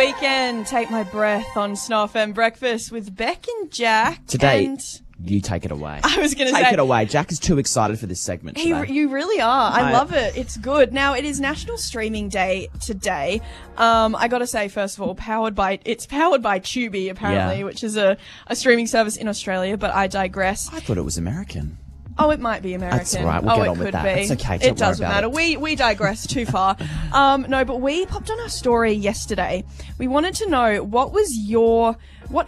weekend. Take my breath on Snow FM Breakfast with Beck and Jack. Today, and you take it away. I was going to say. Take it away. Jack is too excited for this segment today. You really are. I love it. It's good. Now, it is National Streaming Day today. I got to say, first of all, it's powered by Tubi, apparently, which is a streaming service in Australia, but I digress. I thought it was American. Oh, it might be American. That's all right. We'll get on with that. It's okay. It doesn't matter. We digress too far. No, but we popped on our story yesterday. We wanted to know what is your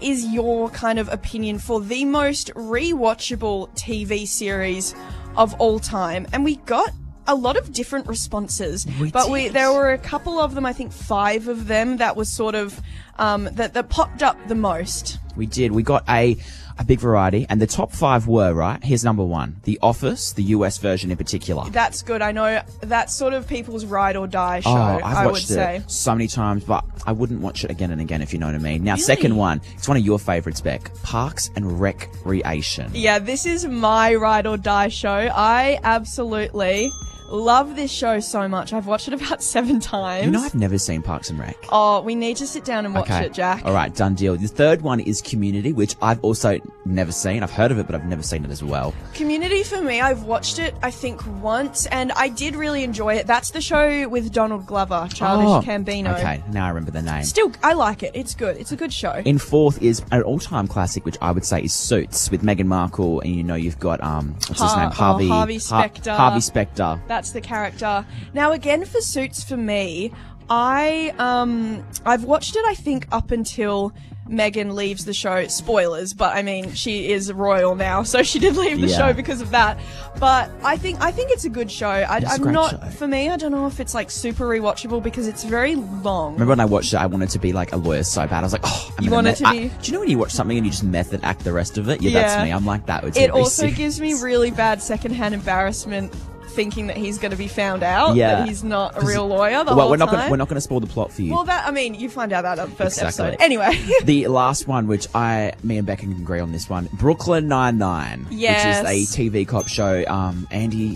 kind of opinion for the most rewatchable TV series of all time, and we got a lot of different responses. There were a couple of them, I think 5 of them, that was sort of that popped up the most. We did. We got a big variety, and the top 5 were, right? Here's number 1. The Office, the US version in particular. That's good. I know that's sort of people's ride or die show, I've I would watched say. it so many times, but I wouldn't watch it again and again, if you know what I mean. Now, Really? second one, it's one of your favourites, Beck. Parks and Recreation. Yeah, this is my ride or die show. I absolutely love this show so much. I've watched it about 7 times. You know, I've never seen Parks and Rec. Oh, we need to sit down and watch it, Jack. All right, done deal. The third one is Community, which I've also never seen. I've heard of it, but I've never seen it as well. Community, for me, I've watched it, I think, once, and I did really enjoy it. That's the show with Donald Glover, Childish Gambino. Okay, now I remember the name. Still, I like it. It's good. It's a good show. In fourth is an all-time classic, which I would say is Suits, with Meghan Markle, and you know you've got, what's his name? Harvey Specter. Harvey Specter. That's the character. Now, again, for Suits, for me, I've watched it, I think, up until Meghan leaves the show. Spoilers, but I mean, she is royal now, so she did leave the show because of that. But I think it's a good show. For me, I don't know if it's like super rewatchable because it's very long. Remember when I watched it, I wanted to be like a lawyer so bad. I was like, do you know when you watch something and you just method act the rest of it? Yeah, that's me. I'm like that. It also gives me really bad secondhand embarrassment thinking that he's going to be found out, that he's not a real lawyer the whole time. We're not going to spoil the plot for you. Well, you find out that on the first episode. Anyway. The last one, which me and Becca can agree on this one, Brooklyn Nine-Nine, which is a TV cop show. Andy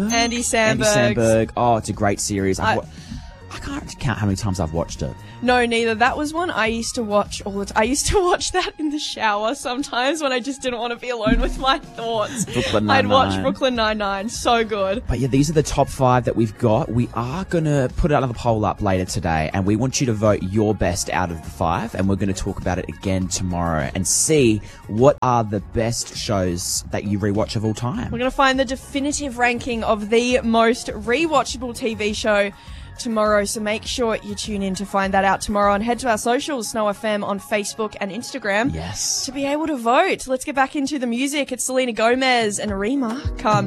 Samberg. Oh, it's a great series. I can't count how many times I've watched it. No, neither. That was one I used to watch all the time. I used to watch that in the shower sometimes when I just didn't want to be alone with my thoughts. I'd watch Brooklyn Nine-Nine. So good. But yeah, these are the top 5 that we've got. We are going to put another poll up later today, and we want you to vote your best out of the 5, and we're going to talk about it again tomorrow and see what are the best shows that you rewatch of all time. We're going to find the definitive ranking of the most rewatchable TV show tomorrow, so make sure you tune in to find that out tomorrow, and head to our socials, Snow FM on Facebook and Instagram, to be able to vote. Let's get back into the music. It's Selena Gomez and Rima. Come.